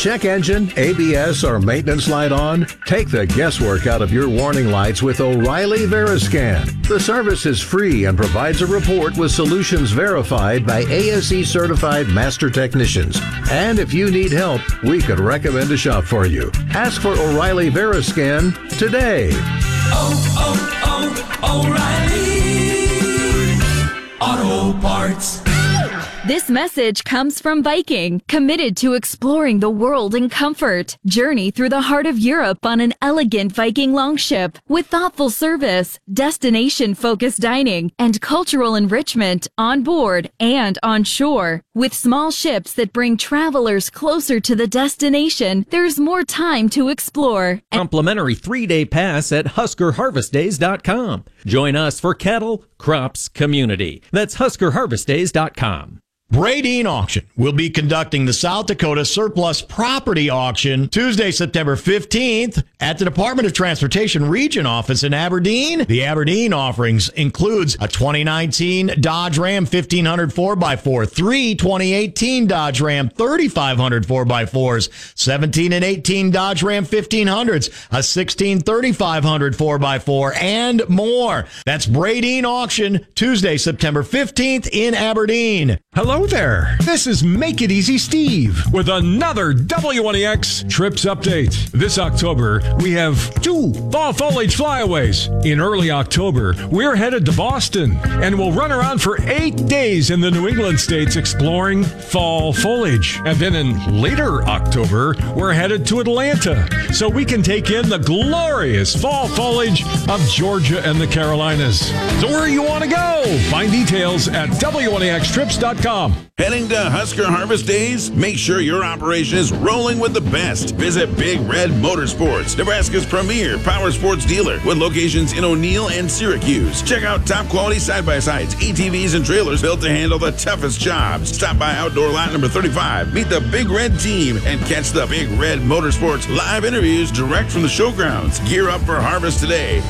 check engine, ABS, or maintenance light on? Take the guesswork out of your warning lights with O'Reilly Veriscan. The service is free and provides a report with solutions verified by ASE certified master technicians. And if you need help, we could recommend a shop for you. Ask for O'Reilly Veriscan today. O'Reilly Auto Parts. This message comes from Viking, committed to exploring the world in comfort. Journey through the heart of Europe on an elegant Viking longship with thoughtful service, destination-focused dining, and cultural enrichment on board and on shore. With small ships that bring travelers closer to the destination, there's more time to explore. Complimentary 3-day pass at HuskerHarvestDays.com. Join us for cattle, crops, community. That's HuskerHarvestDays.com. Bradeen Auction will be conducting the South Dakota Surplus Property Auction Tuesday, September 15th at the Department of Transportation Region Office in Aberdeen. The Aberdeen offerings includes a 2019 Dodge Ram 1500 4x4, 3 2018 Dodge Ram 3500 4x4s, 17 and 18 Dodge Ram 1500s, a 16 3500 4x4, and more. That's Bradeen Auction Tuesday, September 15th in Aberdeen. Hello there. This is Make It Easy Steve with another W1EX Trips Update. This October, we have 2 fall foliage flyaways. In early October, we're headed to Boston and we'll run around for 8 days in the New England states exploring fall foliage. And then in later October, we're headed to Atlanta so we can take in the glorious fall foliage of Georgia and the Carolinas. So where you want to go? Find details at W1EXTrips.com. Heading to Husker Harvest Days? Make sure your operation is rolling with the best. Visit Big Red Motorsports, Nebraska's premier power sports dealer with locations in O'Neill and Syracuse. Check out top quality side-by-sides, ATVs, and trailers built to handle the toughest jobs. Stop by outdoor lot number 35, meet the Big Red team, and catch the Big Red Motorsports live interviews direct from the showgrounds. Gear up for harvest today